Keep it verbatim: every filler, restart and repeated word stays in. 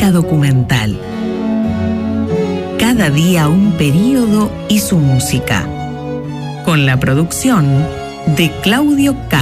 crónica documental. Cada día un período y su música. Con la producción de Claudio Castro.